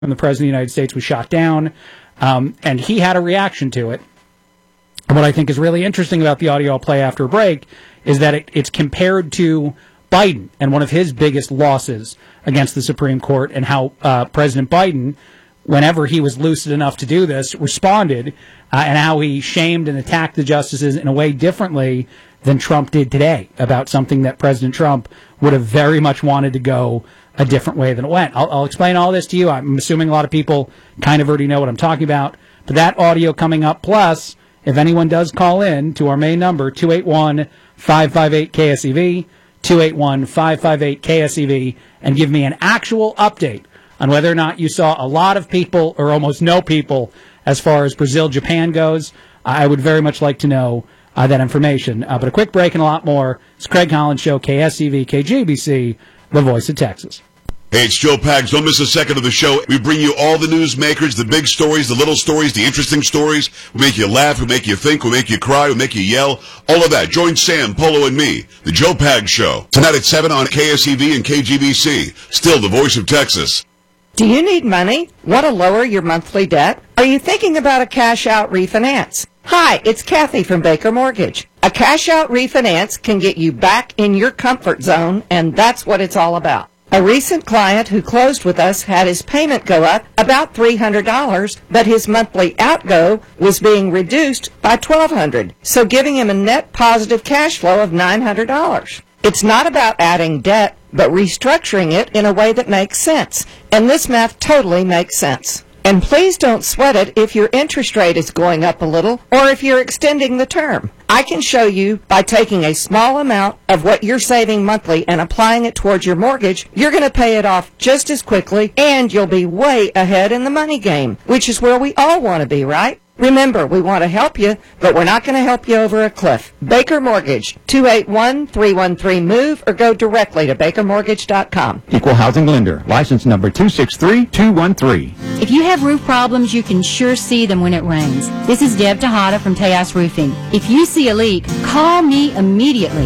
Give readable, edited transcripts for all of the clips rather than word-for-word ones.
the President of the United States was shot down, and he had a reaction to it. And what I think is really interesting about the audio I'll play after a break is that it's compared to Biden and one of his biggest losses against the Supreme Court, and how President Biden, whenever he was lucid enough to do this, responded, and how he shamed and attacked the justices in a way differently than Trump did today about something that President Trump would have very much wanted to go a different way than it went. I'll explain all this to you. I'm assuming a lot of people kind of already know what I'm talking about. But that audio coming up, plus, if anyone does call in to our main number, 281-558-KSEV, 281-558-KSEV, and give me an actual update on whether or not you saw a lot of people or almost no people as far as Brazil-Japan goes. I would very much like to know that information. But a quick break and a lot more. It's Craig Collins Show, KSEV, KGBC, the voice of Texas. Hey, it's Joe Pags. Don't miss a second of the show. We bring you all the news makers, the big stories, the little stories, the interesting stories. We make you laugh, we make you think, we make you cry, we make you yell. All of that. Join Sam, Polo, and me, the Joe Pags Show. Tonight at 7 on KSEV and KGBC. Still the voice of Texas. Do you need money? Want to lower your monthly debt? Are you thinking about a cash-out refinance? Hi, it's Kathy from Baker Mortgage. A cash-out refinance can get you back in your comfort zone, and that's what it's all about. A recent client who closed with us had his payment go up about $300, but his monthly outgo was being reduced by $1,200, so giving him a net positive cash flow of $900. It's not about adding debt, but restructuring it in a way that makes sense, and this math totally makes sense. And please don't sweat it if your interest rate is going up a little or if you're extending the term. I can show you by taking a small amount of what you're saving monthly and applying it towards your mortgage, you're going to pay it off just as quickly, and you'll be way ahead in the money game, which is where we all want to be, right? Remember, we want to help you, but we're not going to help you over a cliff. Baker Mortgage, 281-313-MOVE, or go directly to bakermortgage.com. Equal housing lender, license number 263213. If you have roof problems, you can sure see them when it rains. This is Deb Tejada from Tejas Roofing. If you see a leak, call me immediately,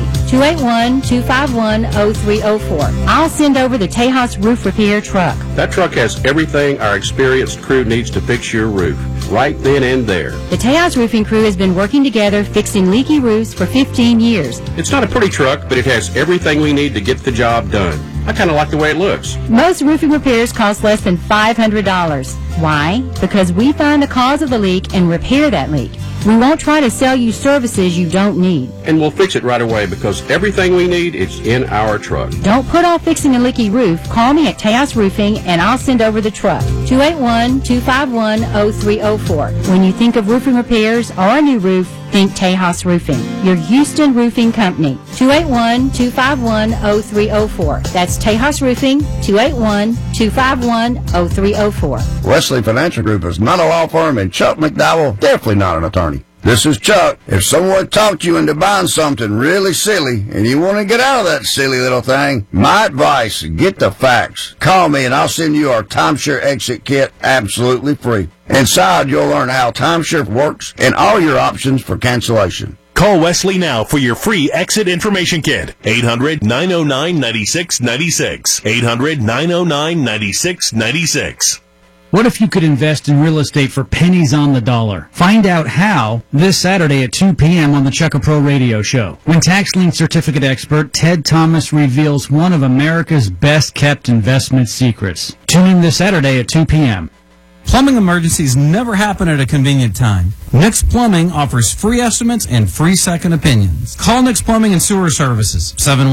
281-251-0304. I'll send over the Tejas Roof Repair truck. That truck has everything our experienced crew needs to fix your roof, right then and there. The Tejas Roofing crew has been working together fixing leaky roofs for 15 years. It's not a pretty truck, but it has everything we need to get the job done. I kind of like the way it looks. Most roofing repairs cost less than $500. Why? Because we find the cause of the leak and repair that leak. We won't try to sell you services you don't need. And we'll fix it right away because everything we need is in our truck. Don't put off fixing a leaky roof. Call me at Tejas Roofing and I'll send over the truck. 281-251-0304. When you think of roofing repairs or a new roof, think Tejas Roofing, your Houston roofing company. 281-251-0304. That's Tejas Roofing, 281-251-0304. Wesley Financial Group is not a law firm, and Chuck McDowell definitely not an attorney. This is Chuck. If someone talked you into buying something really silly and you want to get out of that silly little thing, my advice, get the facts. Call me and I'll send you our timeshare exit kit absolutely free. Inside, you'll learn how timeshare works and all your options for cancellation. Call Wesley now for your free exit information kit. 800-909-9696. 800-909-9696. What if you could invest in real estate for pennies on the dollar? Find out how this Saturday at 2 p.m. on the Chukka Pro Radio Show, when tax lien certificate expert Ted Thomas reveals one of America's best-kept investment secrets. Tune in this Saturday at 2 p.m. Plumbing emergencies never happen at a convenient time. Nix Plumbing offers free estimates and free second opinions. Call Nix Plumbing and Sewer Services,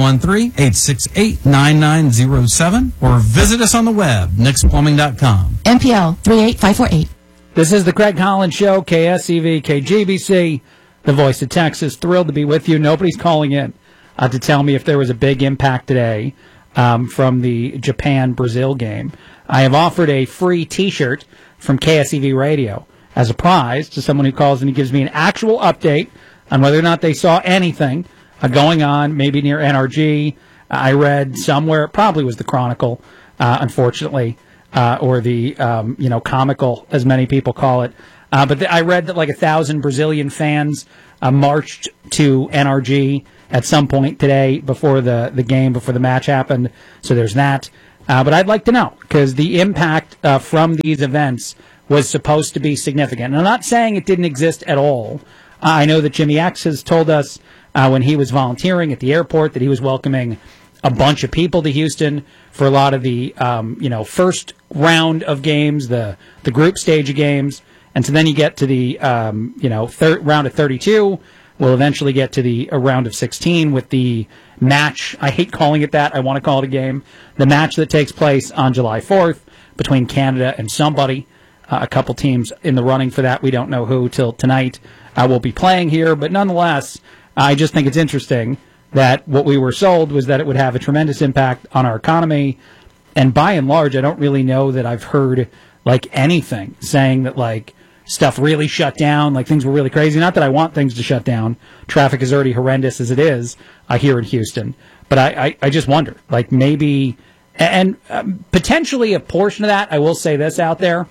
713-868-9907, or visit us on the web, nixplumbing.com. MPL 38548. This is the Craig Collins Show, KSEV, KGBC, the voice of Texas. Thrilled to be with you. Nobody's calling in to tell me if there was a big impact today from the Japan-Brazil game. I have offered a free T-shirt from KSEV Radio as a prize to someone who calls and he gives me an actual update on whether or not they saw anything going on, maybe near NRG. I read somewhere, it probably was the Chronicle, unfortunately, or the comical, as many people call it. But I read that like 1,000 Brazilian fans marched to NRG at some point today before the game, before the match happened. So there's that. But I'd like to know, because the impact from these events was supposed to be significant. And I'm not saying it didn't exist at all. I know that Jimmy X has told us when he was volunteering at the airport that he was welcoming a bunch of people to Houston for a lot of the first round of games, the group stage of games. And so then you get to the third round of 32. We'll eventually get to the round of 16 with the match. I hate calling it that. I want to call it a game. The match that takes place on July 4th between Canada and somebody. A couple teams in the running for that. We don't know who till tonight. Will be playing here. But nonetheless, I just think it's interesting that what we were sold was that it would have a tremendous impact on our economy. And by and large, I don't really know that I've heard anything saying that stuff really shut down, things were really crazy. Not that I want things to shut down. Traffic is already horrendous as it is here in Houston. But I just wonder, maybe, and potentially a portion of that, I will say this out there,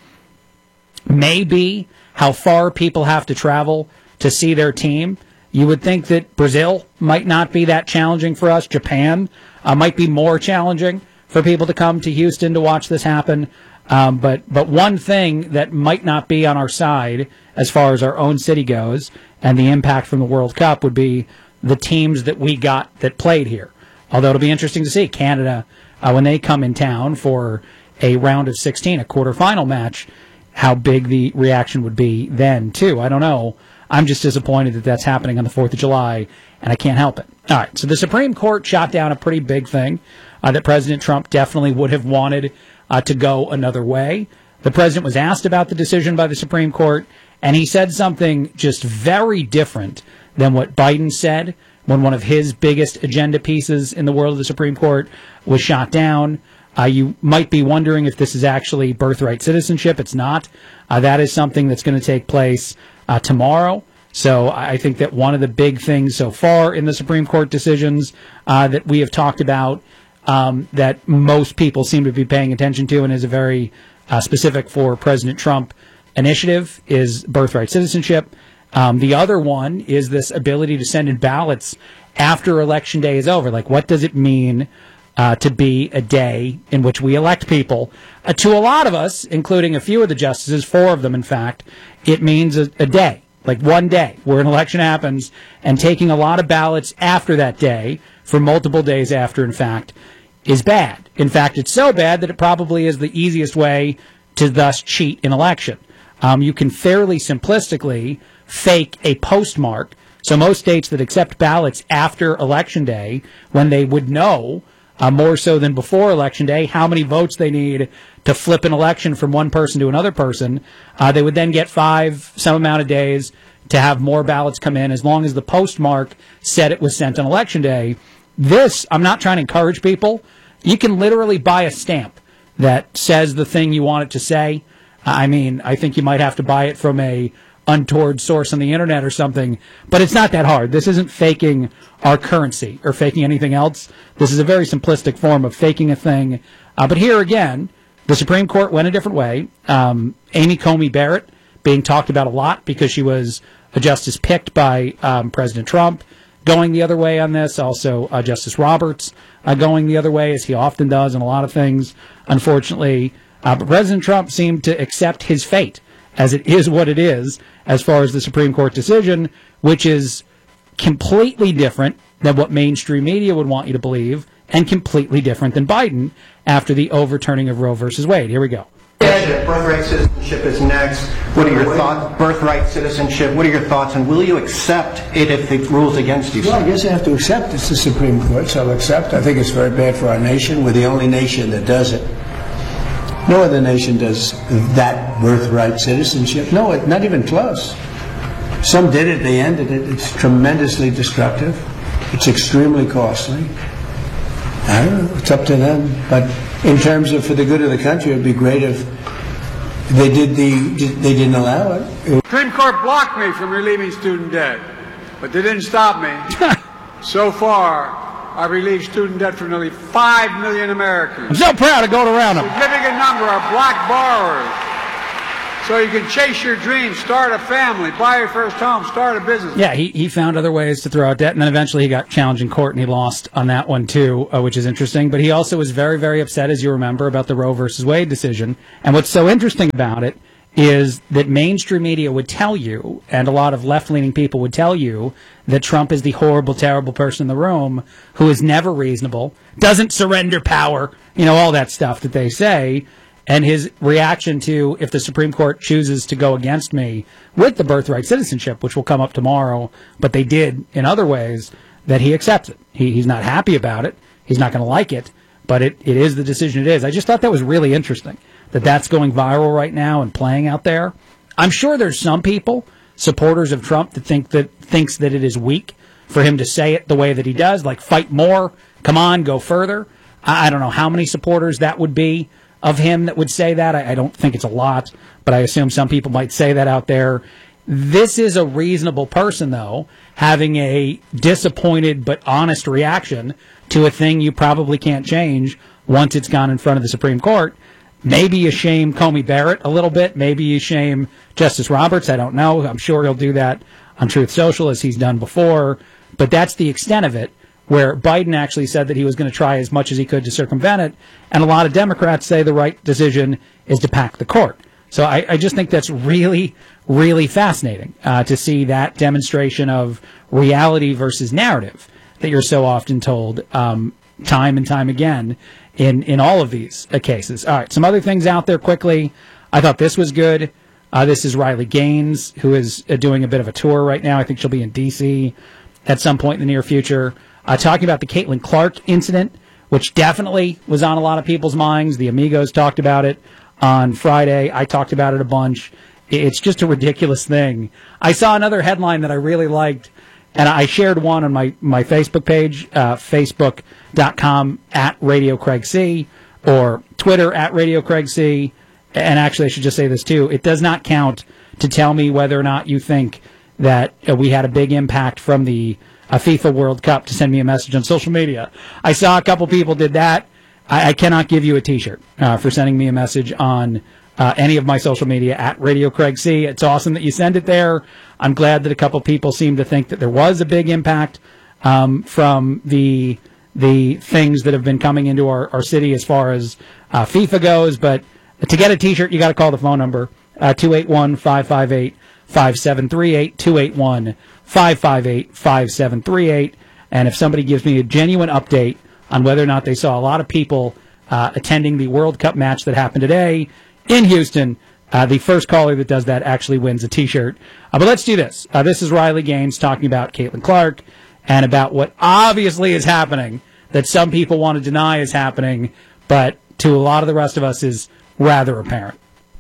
maybe how far people have to travel to see their team. You would think that Brazil might not be that challenging for us. Japan might be more challenging for people to come to Houston to watch this happen. But one thing that might not be on our side as far as our own city goes and the impact from the World Cup would be the teams that we got that played here. Although it'll be interesting to see Canada, when they come in town for a round of 16, a quarterfinal match, how big the reaction would be then, too. I don't know. I'm just disappointed that that's happening on the 4th of July, and I can't help it. All right, so the Supreme Court shot down a pretty big thing that President Trump definitely would have wanted to go another way. The president was asked about the decision by the Supreme Court, and he said something just very different than what Biden said when one of his biggest agenda pieces in the world of the Supreme Court was shot down. You might be wondering if this is actually birthright citizenship. It's not. That is something that's going to take place tomorrow. So I think that one of the big things so far in the Supreme Court decisions that we have talked about that most people seem to be paying attention to and is a very specific for President Trump initiative is birthright citizenship. The other one is this ability to send in ballots after Election Day is over. What does it mean to be a day in which we elect people? To a lot of us, including a few of the justices, 4 of them in fact, it means a day, one day where an election happens, and taking a lot of ballots after that day, for multiple days after, in fact, is bad. In fact, it's so bad that it probably is the easiest way to thus cheat an election. You can fairly simplistically fake a postmark. So most states that accept ballots after Election Day, when they would know, more so than before Election Day, how many votes they need to flip an election from one person to another person, they would then get some amount of days to have more ballots come in as long as the postmark said it was sent on Election Day. This, I'm not trying to encourage people. You can literally buy a stamp that says the thing you want it to say. I think you might have to buy it from a untoward source on the internet or something, but it's not that hard. This isn't faking our currency or faking anything else. This is a very simplistic form of faking a thing. But here again, the Supreme Court went a different way. Amy Coney Barrett being talked about a lot because she was a justice picked by President Trump, going the other way on this. Also, Justice Roberts going the other way, as he often does in a lot of things, unfortunately. But President Trump seemed to accept his fate, as it is what it is, as far as the Supreme Court decision, which is completely different than what mainstream media would want you to believe, and completely different than Biden after the overturning of Roe versus Wade. Here we go. Birthright citizenship is next. What are your thoughts? Birthright citizenship. What are your thoughts? And will you accept it if it rules against you? Well, I guess I have to accept it's the Supreme Court, so I'll accept. I think it's very bad for our nation. We're the only nation that does it. No other nation does that birthright citizenship. No, not even close. Some did it, they ended it. It's tremendously destructive. It's extremely costly. I don't know, it's up to them. But in terms of for the good of the country, it would be great if they didn't allow it. The Supreme Court blocked me from relieving student debt, but they didn't stop me. So far, I've relieved student debt from nearly 5 million Americans. I'm so proud of going around them. A significant number are black borrowers. so you can chase your dreams, start a family, buy your first home, start a business. Yeah, he found other ways to throw out debt, and then eventually he got challenged in court, and he lost on that one too, which is interesting. But he also was very, very upset, as you remember, about the Roe versus Wade decision. And what's so interesting about it is that mainstream media would tell you, and a lot of left-leaning people would tell you, that Trump is the horrible, terrible person in the room who is never reasonable, doesn't surrender power, all that stuff that they say. And his reaction to, if the Supreme Court chooses to go against me with the birthright citizenship, which will come up tomorrow, but they did in other ways, that he accepts it. He's not happy about it. He's not going to like it, but it is the decision it is. I just thought that was really interesting, that that's going viral right now and playing out there. I'm sure there's some people, supporters of Trump, that thinks that it is weak for him to say it the way that he does, like fight more, come on, go further. I don't know how many supporters that would be of him that would say that. I don't think it's a lot, but I assume some people might say that out there. This is a reasonable person, though, having a disappointed but honest reaction to a thing you probably can't change once it's gone in front of the Supreme Court. Maybe you shame Comey Barrett a little bit. Maybe you shame Justice Roberts. I don't know. I'm sure he'll do that on Truth Social, as he's done before. But that's the extent of it, where Biden actually said that he was going to try as much as he could to circumvent it. And a lot of Democrats say the right decision is to pack the court. So I just think that's really, really fascinating to see that demonstration of reality versus narrative that you're so often told time and time again in all of these cases. All right, some other things out there quickly. I thought this was good. This is Riley Gaines, who is doing a bit of a tour right now. I think she'll be in D.C. at some point in the near future. Talking about the Caitlin Clark incident, which definitely was on a lot of people's minds. The Amigos talked about it on Friday. I talked about it a bunch. It's just a ridiculous thing. I saw another headline that I really liked, and I shared one on my Facebook page, facebook.com @RadioCraigC, or Twitter @RadioCraigC. And actually, I should just say this too. It does not count to tell me whether or not you think that we had a big impact from the FIFA World Cup to send me a message on social media. I saw a couple people did that. I cannot give you a T-shirt for sending me a message on any of my social media @RadioCraigC. It's awesome that you send it there. I'm glad that a couple people seem to think that there was a big impact from the things that have been coming into our city as far as FIFA goes. But to get a T-shirt, you got to call the phone number 281-558-5738, 281-558-5738. And if somebody gives me a genuine update on whether or not they saw a lot of people attending the World Cup match that happened today in Houston, the first caller that does that actually wins a T-shirt. But let's do this. This is Riley Gaines talking about Caitlin Clark and about what obviously is happening, that some people want to deny is happening, but to a lot of the rest of us is rather apparent.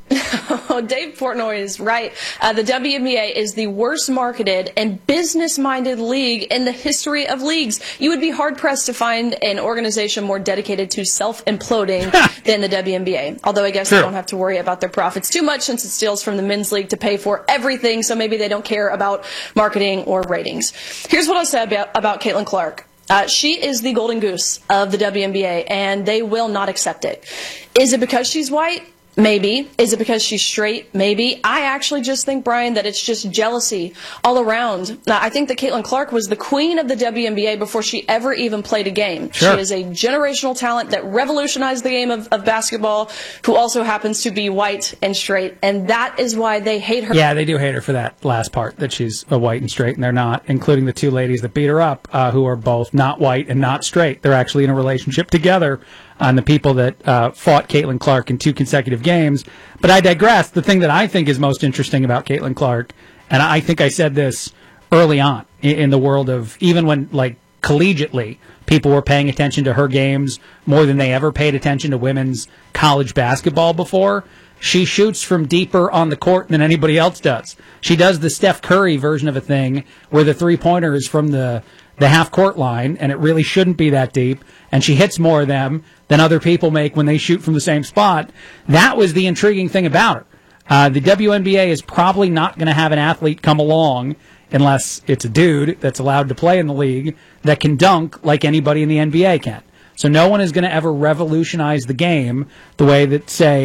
Dave Portnoy is right. The WNBA is the worst marketed and business-minded league in the history of leagues. You would be hard-pressed to find an organization more dedicated to self-imploding than the WNBA. Although I guess they don't have to worry about their profits too much, since it steals from the men's league to pay for everything, so maybe they don't care about marketing or ratings. Here's what I'll say about Caitlin Clark. She is the golden goose of the WNBA, and they will not accept it. Is it because she's white? Maybe. Is it because she's straight? Maybe. I actually just think, Brian, that it's just jealousy all around. I think that Caitlin Clark was the queen of the WNBA before she ever even played a game. Sure. She is a generational talent that revolutionized the game of basketball, who also happens to be white and straight, and that is why they hate her. Yeah, they do hate her for that last part, that she's a white and straight, and they're not, including the two ladies that beat her up, who are both not white and not straight. They're actually in a relationship together. On the people that fought Caitlin Clark in 2 consecutive games. But I digress. The thing that I think is most interesting about Caitlin Clark, and I think I said this early on in the world of, even when, like, collegiately, people were paying attention to her games more than they ever paid attention to women's college basketball before. She shoots from deeper on the court than anybody else does. She does the Steph Curry version of a thing where the three-pointer is from the half-court line, and it really shouldn't be that deep, and she hits more of them than other people make when they shoot from the same spot. That was the intriguing thing about her. The WNBA is probably not going to have an athlete come along, unless it's a dude that's allowed to play in the league, that can dunk like anybody in the NBA can. So no one is going to ever revolutionize the game the way that, say,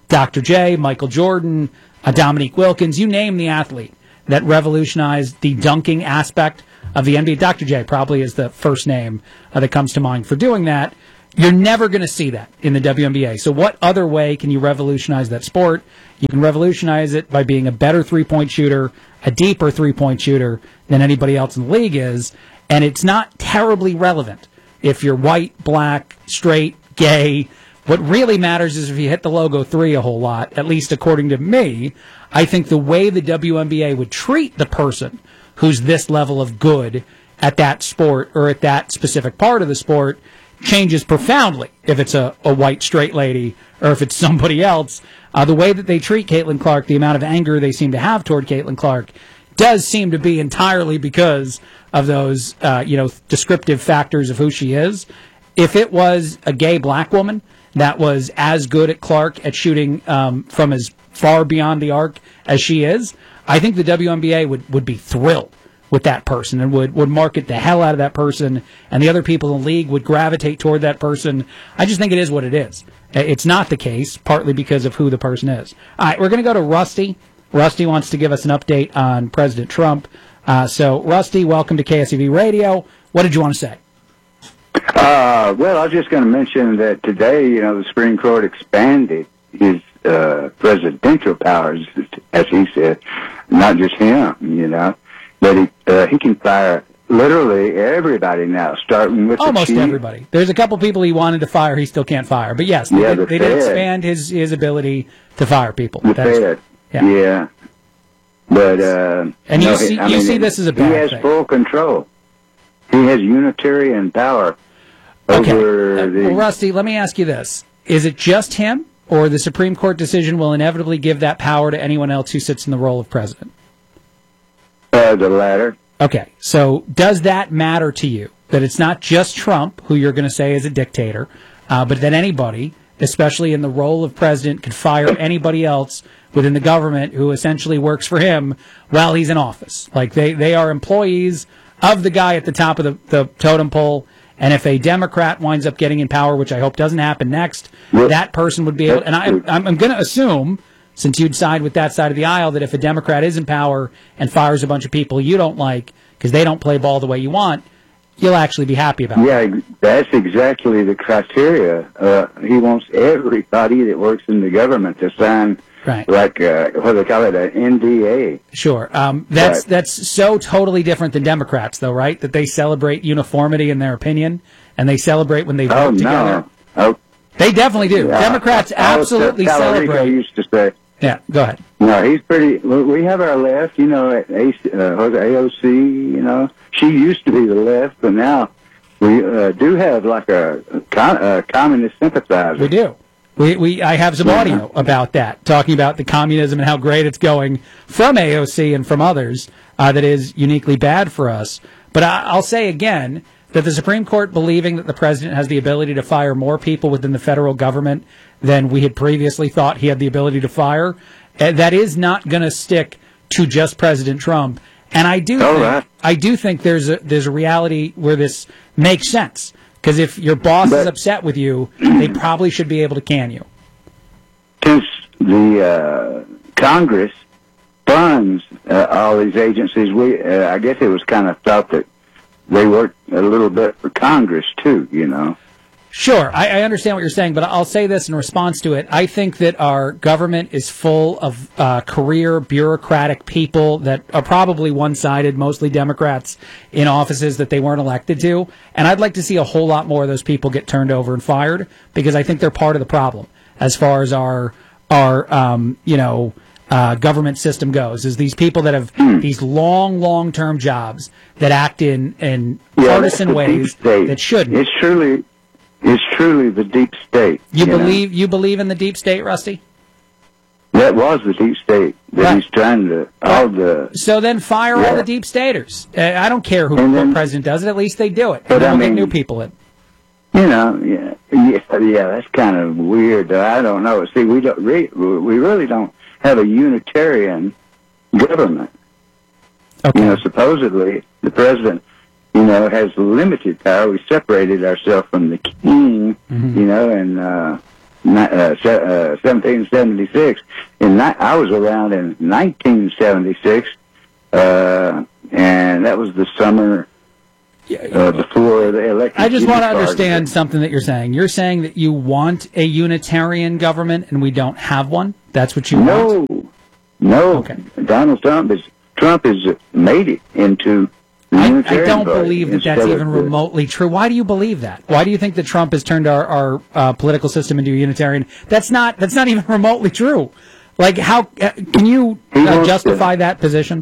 Dr. J, Michael Jordan, Dominique Wilkins, you name the athlete that revolutionized the dunking aspect of the NBA. Dr. J probably is the first name that comes to mind for doing that. You're never going to see that in the WNBA. So what other way can you revolutionize that sport? You can revolutionize it by being a better three-point shooter, a deeper three-point shooter than anybody else in the league is, and it's not terribly relevant if you're white, black, straight, gay. What really matters is if you hit the logo 3 a whole lot, at least according to me. I think the way the WNBA would treat the person who's this level of good at that sport or at that specific part of the sport changes profoundly if it's a white straight lady or if it's somebody else. The way that they treat Caitlin Clark, the amount of anger they seem to have toward Caitlin Clark, does seem to be entirely because of those descriptive factors of who she is. If it was a gay black woman that was as good at Clark at shooting from as far beyond the arc as she is, I think the WNBA would be thrilled with that person and would market the hell out of that person, and the other people in the league would gravitate toward that person. I just think it is what it is. It's not the case, partly because of who the person is. All right, we're going to go to Rusty. Rusty wants to give us an update on President Trump. So, Rusty, welcome to KSEV Radio. What did you want to say? Well, I was just going to mention that today, the Supreme Court expanded his presidential powers, as he said, not just him, that he can fire literally everybody now, starting with almost everybody. There's a couple people he wanted to fire he still can't fire, but yes, they did expand his ability to fire people. The Fed. Yeah. But and you see this as a bad thing. He has full control. He has unitarian power over the... Well, Rusty, let me ask you this. Is it just him, or the Supreme Court decision will inevitably give that power to anyone else who sits in the role of president? The latter. Okay, so does that matter to you? That it's not just Trump, who you're going to say is a dictator, but that anybody, especially in the role of president, could fire anybody else within the government who essentially works for him while he's in office? Like, they are employees of the guy at the top of the totem pole, and if a Democrat winds up getting in power, which I hope doesn't happen next, that person would be able... And I'm going to assume, since you'd side with that side of the aisle, that if a Democrat is in power and fires a bunch of people you don't like because they don't play ball the way you want, you'll actually be happy about it. Yeah, that's exactly the criteria. He wants everybody that works in the government to sign, like, what do they call it, an NDA. Sure. That's so totally different than Democrats, though, right? That they celebrate uniformity in their opinion, and they celebrate when they vote together. Oh, they definitally do. Democrats absolutely celebrate. Used to say. Yeah, go ahead. No, he's pretty... We have our left, at AOC, she used to be the left, but now we do have like a communist sympathizer. We do. I have some audio about that, talking about the communism and how great it's going from AOC and from others that is uniquely bad for us. But I'll say again that the Supreme Court believing that the president has the ability to fire more people within the federal government than we had previously thought he had the ability to fire, that is not going to stick to just President Trump. And I do think there's a reality where this makes sense. Because if your boss is upset with you, they probably should be able to can you. Since the Congress funds all these agencies, I guess it was kind of thought that they worked a little bit for Congress, too, Sure, I understand what you're saying, but I'll say this in response to it. I think that our government is full of career bureaucratic people that are probably one-sided, mostly Democrats, in offices that they weren't elected to. And I'd like to see a whole lot more of those people get turned over and fired, because I think they're part of the problem as far as our government system goes, is these people that have these long-term jobs that act in partisan ways that shouldn't. It's truly the deep state. You believe in the deep state, Rusty? That was the deep state that he's trying to So then fire all the deep staters. I don't care what president does it. At least they do it. And then we'll get new people in. That's kind of weird. I don't know. See, we really don't have a unitarian government. Okay. Supposedly the president, has limited power. We separated ourselves from the king, and 1776. I was around in 1976, and that was the summer before the election. I just want to understand something that you're saying. You're saying that you want a unitarian government and we don't have one? That's what you want? No. Okay. Donald Trump has made it into the unitarian I don't party believe that that's even remotely true. Why do you believe that? Why do you think that Trump has turned our political system into a unitarian? That's not even remotely true. Like, how can you justify that position?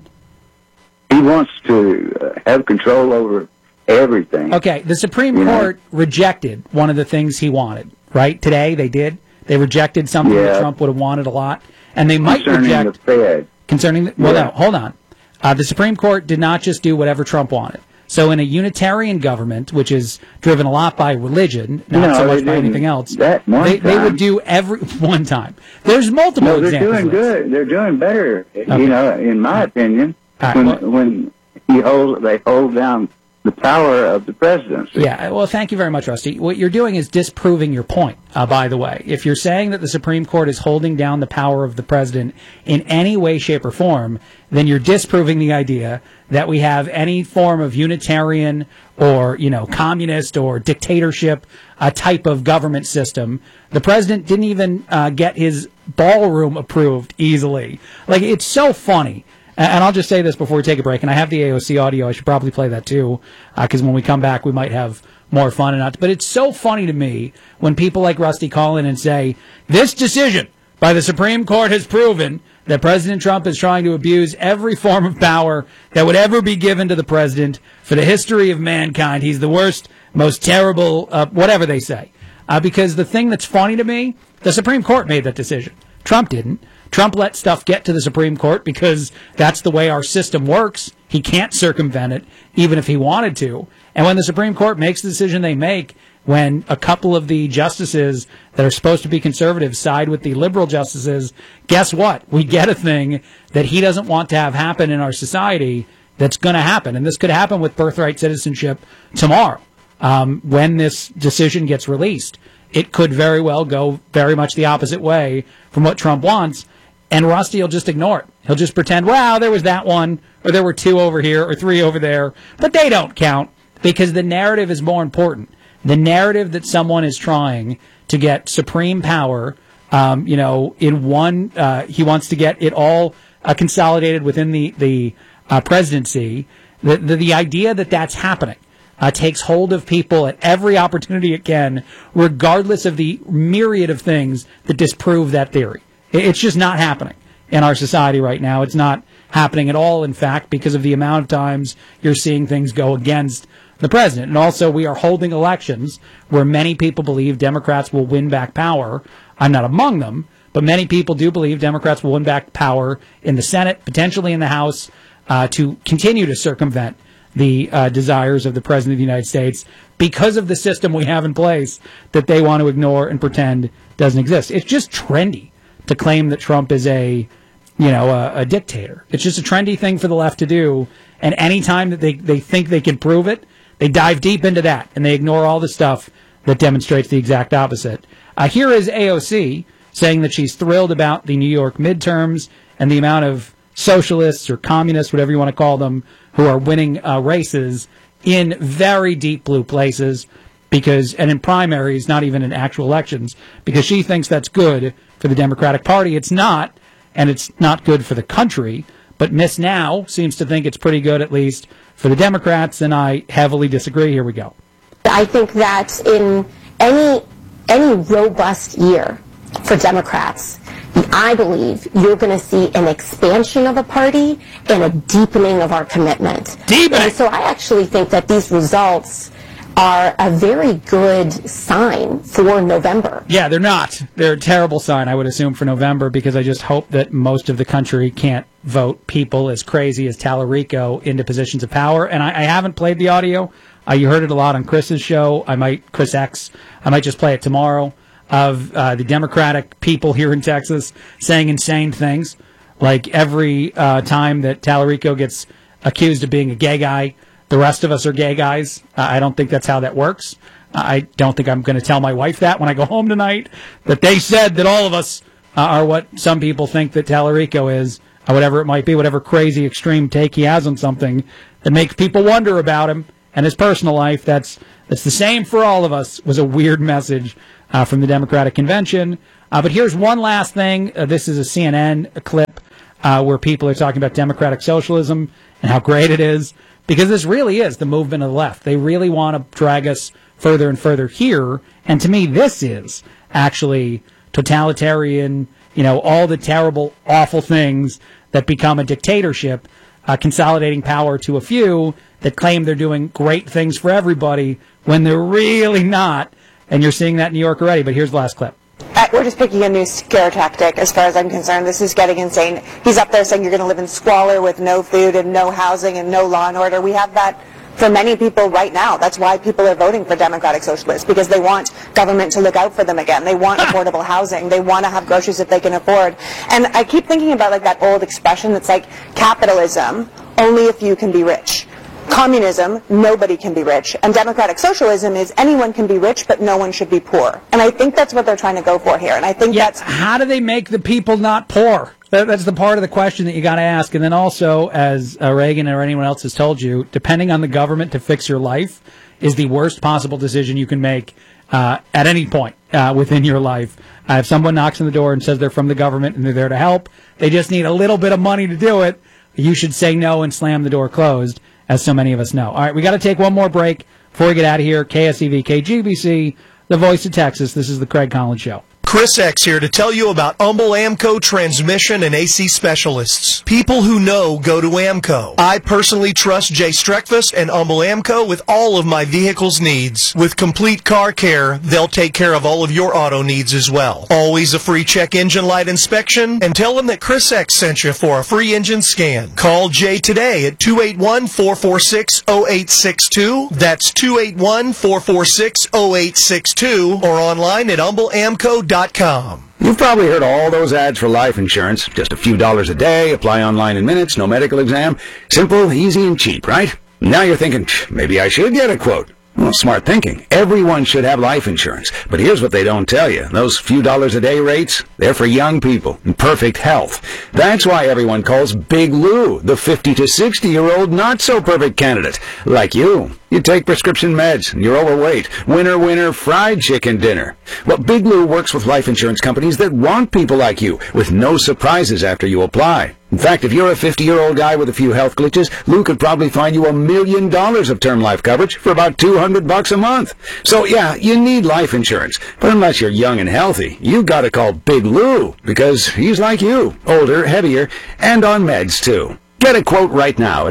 He wants to have control over everything. Okay, the Supreme Court rejected one of the things he wanted, right? Today they did. They rejected something that Trump would have wanted a lot. And they might reject... the Fed. No, hold on. The Supreme Court did not just do whatever Trump wanted. So in a unitarian government, which is driven a lot by religion, not so much by anything else, they would do one time. There's multiple examples. They're doing good. They're doing better, in my opinion, when they hold down the power of the presidency. Yeah, well, thank you very much, Rusty. What you're doing is disproving your point, by the way. If you're saying that the Supreme Court is holding down the power of the president in any way, shape, or form, then you're disproving the idea that we have any form of unitarian or, communist or dictatorship type of government system. The president didn't even get his ballroom approved easily. Like, it's so funny. And I'll just say this before we take a break, and I have the AOC audio. I should probably play that too, because when we come back, we might have more fun. But it's so funny to me when people like Rusty call in and say, this decision by the Supreme Court has proven that President Trump is trying to abuse every form of power that would ever be given to the president for the history of mankind. He's the worst, most terrible, whatever they say. Because the thing that's funny to me, the Supreme Court made that decision. Trump didn't. Trump let stuff get to the Supreme Court because that's the way our system works. He can't circumvent it, even if he wanted to. And when the Supreme Court makes the decision they make, when a couple of the justices that are supposed to be conservative side with the liberal justices, guess what? We get a thing that he doesn't want to have happen in our society that's going to happen. And this could happen with birthright citizenship tomorrow. When this decision gets released, it could very well go very much the opposite way from what Trump wants. And Rusty will just ignore it. He'll just pretend, wow, there was that one, or there were two over here, or three over there. But they don't count, because the narrative is more important. The narrative that someone is trying to get supreme power, in one, he wants to get it all consolidated within the presidency. The idea that that's happening takes hold of people at every opportunity it can, regardless of the myriad of things that disprove that theory. It's just not happening in our society right now. It's not happening at all, in fact, because of the amount of times you're seeing things go against the president. And also, we are holding elections where many people believe Democrats will win back power. I'm not among them, but many people do believe Democrats will win back power in the Senate, potentially in the House, to continue to circumvent the desires of the President of the United States because of the system we have in place that they want to ignore and pretend doesn't exist. It's just trendy to claim that Trump is a dictator. It's just a trendy thing for the left to do. And any time that they think they can prove it, they dive deep into that and they ignore all the stuff that demonstrates the exact opposite. Here is AOC saying that she's thrilled about the New York midterms and the amount of socialists or communists, whatever you want to call them, who are winning races in very deep blue places, and in primaries, not even in actual elections, because she thinks that's good for the Democratic Party. It's not, and it's not good for the country, but Miss Now seems to think it's pretty good, at least for the Democrats, and I heavily disagree. Here we go. I think that in any robust year for Democrats, I believe you're going to see an expansion of a party and a deepening of our commitment. And so I actually think that these results are a very good sign for November. Yeah, they're not. They're a terrible sign, I would assume, for November, because I just hope that most of the country can't vote people as crazy as Tallarico into positions of power. And I haven't played the audio. You heard it a lot on Chris's show. Chris X. I might just play it tomorrow, of the Democratic people here in Texas saying insane things. Like every time that Tallarico gets accused of being a gay guy, the rest of us are gay guys. I don't think that's how that works. I don't think I'm going to tell my wife that when I go home tonight, that they said that all of us are what some people think that Tallarico is, whatever it might be, whatever crazy extreme take he has on something that makes people wonder about him and his personal life. That's the same for all of us, was a weird message from the Democratic Convention. But here's one last thing. This is a CNN clip where people are talking about democratic socialism and how great it is, because this really is the movement of the left. They really want to drag us further and further here. And to me, this is actually totalitarian, all the terrible, awful things that become a dictatorship, consolidating power to a few that claim they're doing great things for everybody when they're really not. And you're seeing that in New York already. But here's the last clip. We're just picking a new scare tactic as far as I'm concerned. This is getting insane. He's up there saying you're going to live in squalor with no food and no housing and no law and order. We have that for many people right now. That's why people are voting for Democratic Socialists, because they want government to look out for them again. They want affordable housing. They want to have groceries that they can afford. And I keep thinking about that old expression that's like, capitalism, only a few can be rich. Communism, nobody can be rich. And democratic socialism is anyone can be rich, but no one should be poor. And I think that's what they're trying to go for here. And I think that's... How do they make the people not poor? That's the part of the question that you got to ask. And then also, as Reagan or anyone else has told you, depending on the government to fix your life is the worst possible decision you can make at any point within your life. If someone knocks on the door and says they're from the government and they're there to help, they just need a little bit of money to do it, you should say no and slam the door closed, as so many of us know. All right, we got to take one more break before we get out of here. KSEV, KGBC, the voice of Texas. This is the Craig Collins Show. Chris X here to tell you about Humble Amco Transmission and AC Specialists. People who know go to Amco. I personally trust Jay Streckfuss and Humble Amco with all of my vehicle's needs. With complete car care, they'll take care of all of your auto needs as well. Always a free check engine light inspection, and tell them that Chris X sent you for a free engine scan. Call Jay today at 281-446-0862. That's 281-446-0862, or online at humbleamco.com. You've probably heard all those ads for life insurance. Just a few dollars a day, apply online in minutes, no medical exam. Simple, easy, and cheap, right? Now you're thinking, maybe I should get a quote. Well, smart thinking. Everyone should have life insurance. But here's what they don't tell you. Those few dollars a day rates, they're for young people in perfect health. That's why everyone calls Big Lou the 50 to 60-year-old not-so-perfect candidate. Like you. You take prescription meds, and you're overweight. Winner, winner, fried chicken dinner. Well, Big Lou works with life insurance companies that want people like you, with no surprises after you apply. In fact, if you're a 50-year-old guy with a few health glitches, Lou could probably find you $1 million of term life coverage for about $200 a month. So, yeah, you need life insurance. But unless you're young and healthy, you gotta call Big Lou, because he's like you, older, heavier, and on meds, too. Get a quote right now at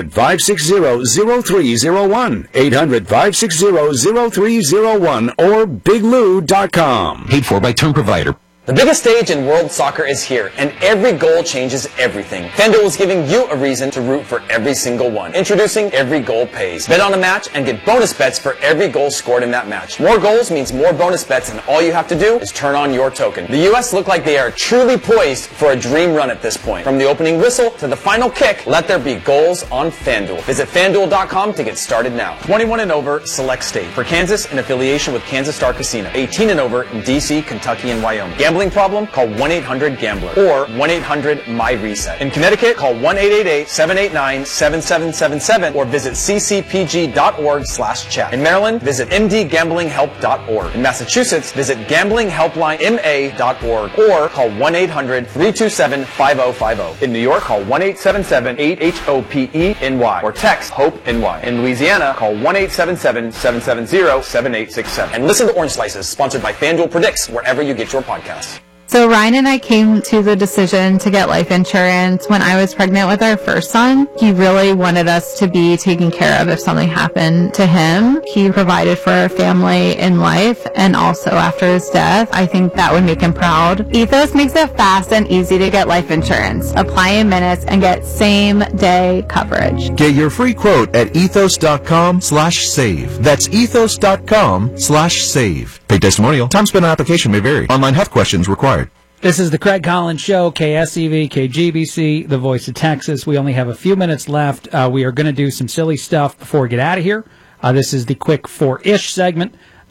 800-560-0301, 800-560-0301, or biglou.com. Paid for by Term Provider. The biggest stage in world soccer is here, and every goal changes everything. FanDuel is giving you a reason to root for every single one. Introducing Every Goal Pays. Bet on a match and get bonus bets for every goal scored in that match. More goals means more bonus bets, and all you have to do is turn on your token. The U.S. look like they are truly poised for a dream run at this point. From the opening whistle to the final kick, let there be goals on FanDuel. Visit FanDuel.com to get started now. 21 and over, select state. For Kansas, in affiliation with Kansas Star Casino. 18 and over in D.C., Kentucky, and Wyoming. Gambling problem? Call 1-800-GAMBLER or 1-800-MY-RESET. In Connecticut, call 1-888-789-7777 or visit ccpg.org/chat. In Maryland, visit mdgamblinghelp.org. In Massachusetts, visit gamblinghelplinema.org or call 1-800-327-5050. In New York, call 1-877-8HOPE-NY or text HOPE-NY. In Louisiana, call 1-877-770-7867. And listen to Orange Slices, sponsored by FanDuel Predicts, wherever you get your podcasts. So Ryan and I came to the decision to get life insurance when I was pregnant with our first son. He really wanted us to be taken care of if something happened to him. He provided for our family in life and also after his death. I think that would make him proud. Ethos makes it fast and easy to get life insurance. Apply in minutes and get same-day coverage. Get your free quote at ethos.com/save. That's ethos.com/save. Paid testimonial. Time spent on application may vary. Online health questions required. This is the Craig Collins Show, KSEV, KGBC, the voice of Texas. We only have a few minutes left. We are going to do some silly stuff before we get out of here. This is the quick 4-ish segment.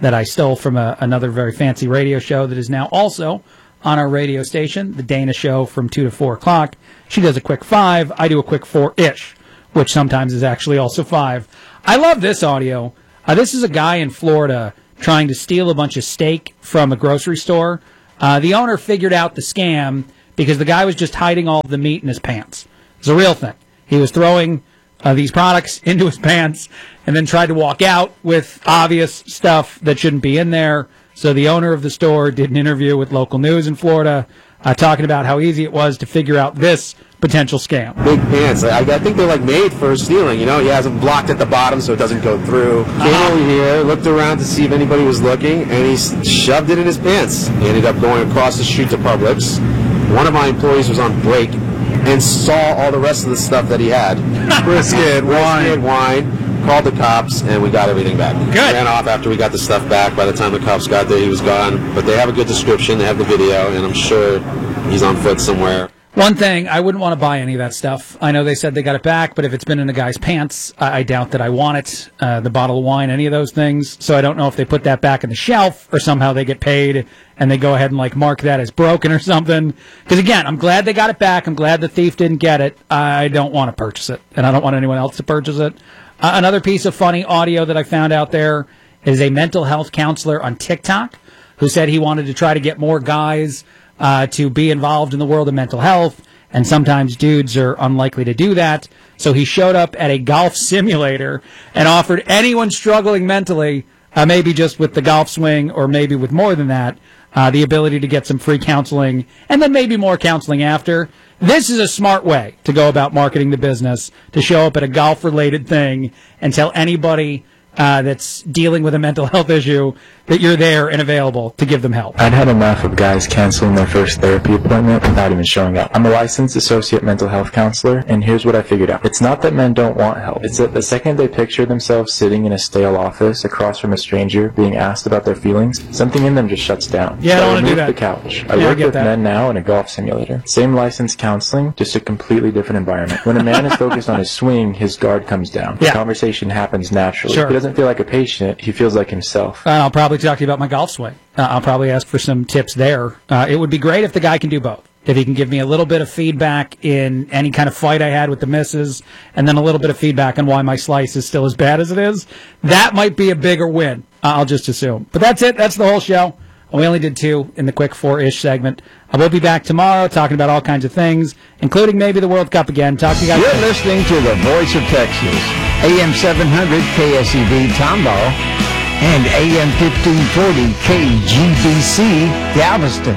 that I stole from another very fancy radio show that is now also on our radio station, the Dana Show from 2 to 4 o'clock. She does a quick 5. I do a quick 4-ish, which sometimes is actually also 5. I love this audio. This is a guy in Florida trying to steal a bunch of steak from a grocery store. The owner figured out the scam because the guy was just hiding all of the meat in his pants. It's a real thing. He was throwing these products into his pants and then tried to walk out with obvious stuff that shouldn't be in there. So the owner of the store did an interview with local news in Florida talking about how easy it was to figure out this potential scam. Big pants. I think they're like made for stealing, you know? He has them blocked at the bottom so it doesn't go through. Came over here, looked around to see if anybody was looking, and he shoved it in his pants. He ended up going across the street to Publix. One of my employees was on break and saw all the rest of the stuff that he had. Brisket, wine. Called the cops, and we got everything back. Good. Ran off after we got the stuff back. By the time the cops got there, he was gone. But they have a good description. They have the video, and I'm sure he's on foot somewhere. One thing, I wouldn't want to buy any of that stuff. I know they said they got it back, but if it's been in a guy's pants, I doubt that I want it. The bottle of wine, any of those things. So I don't know if they put that back on the shelf or somehow they get paid and they go ahead and like mark that as broken or something. Because again, I'm glad they got it back. I'm glad the thief didn't get it. I don't want to purchase it, and I don't want anyone else to purchase it. Another piece of funny audio that I found out there is a mental health counselor on TikTok who said he wanted to try to get more guys to be involved in the world of mental health, and sometimes dudes are unlikely to do that. So he showed up at a golf simulator and offered anyone struggling mentally, maybe just with the golf swing or maybe with more than that, the ability to get some free counseling and then maybe more counseling after. This is a smart way to go about marketing the business, to show up at a golf-related thing and tell anybody that's dealing with a mental health issue that you're there and available to give them help. I'd had enough of guys canceling their first therapy appointment without even showing up. I'm a licensed associate mental health counselor, and here's what I figured out. It's not that men don't want help. It's that the second they picture themselves sitting in a stale office across from a stranger being asked about their feelings, something in them just shuts down. Yeah, I don't want to do that. The couch. I work with men now in a golf simulator. Same licensed counseling, just a completely different environment. When a man is focused on his swing, his guard comes down. The conversation happens naturally. Sure. He doesn't feel like a patient, he feels like himself. I'll probably talk to you about my golf swing. I'll probably ask for some tips there. It would be great if the guy can do both. If he can give me a little bit of feedback in any kind of fight I had with the missus, and then a little bit of feedback on why my slice is still as bad as it is, that might be a bigger win, I'll just assume. But that's it. That's the whole show. We only did 2 in the quick 4-ish segment. I will be back tomorrow talking about all kinds of things, including maybe the World Cup again. Talk to you guys. You're listening to the Voice of Texas, AM 700 KSEV Tomball, and AM 1540 KGBC Galveston.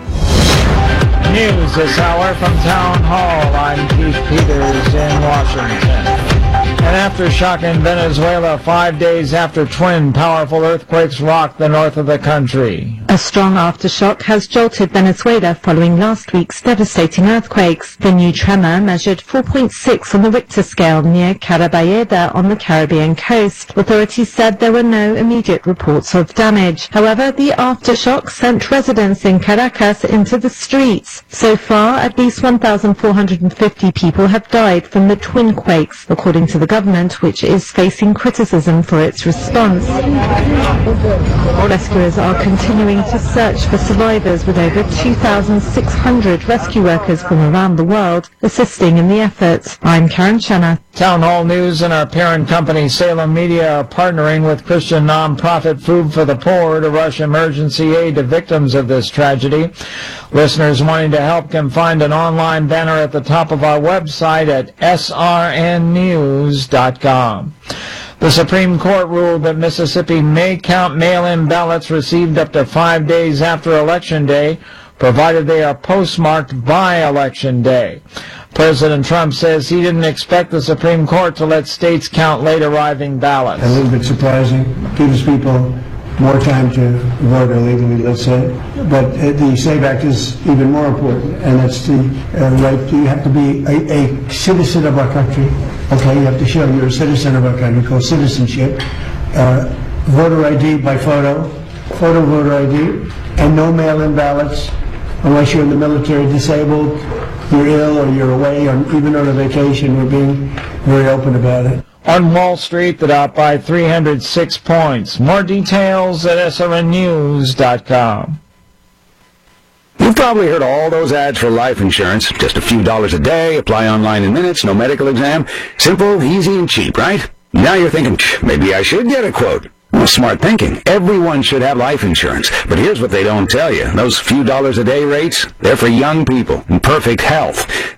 News this hour from Town Hall. I'm Keith Peters in Washington. An aftershock in Venezuela 5 days after twin powerful earthquakes rocked the north of the country. A strong aftershock has jolted Venezuela following last week's devastating earthquakes. The new tremor measured 4.6 on the Richter scale near Carabayeda on the Caribbean coast. Authorities said there were no immediate reports of damage. However, the aftershock sent residents in Caracas into the streets. So far, at least 1,450 people have died from the twin quakes, according to the government, which is facing criticism for its response. Rescuers are continuing to search for survivors, with over 2,600 rescue workers from around the world assisting in the efforts. I'm Karen Shanna. Town Hall News and our parent company Salem Media are partnering with Christian nonprofit Food for the Poor to rush emergency aid to victims of this tragedy. Listeners wanting to help can find an online banner at the top of our website at srnnews.com. The Supreme Court ruled that Mississippi may count mail-in ballots received up to 5 days after Election Day, provided they are postmarked by Election Day. President Trump says he didn't expect the Supreme Court to let states count late-arriving ballots. A little bit surprising. Gives people more time to vote illegally, let's say. But the SAVE Act is even more important, and that's the right. You have to be a citizen of our country. Okay, you have to show you're a citizen of our country, called citizenship. Voter ID by photo voter ID, and no mail-in ballots unless you're in the military, disabled, you're ill, or you're away, or even on a vacation. We're being very open about it. On Wall Street, the Dow by 306 points. More details at srnnews.com. You've probably heard all those ads for life insurance. Just a few dollars a day, apply online in minutes, no medical exam. Simple, easy, and cheap, right? Now you're thinking, maybe I should get a quote. Well, smart thinking. Everyone should have life insurance. But here's what they don't tell you. Those few dollars a day rates, they're for young people in perfect health.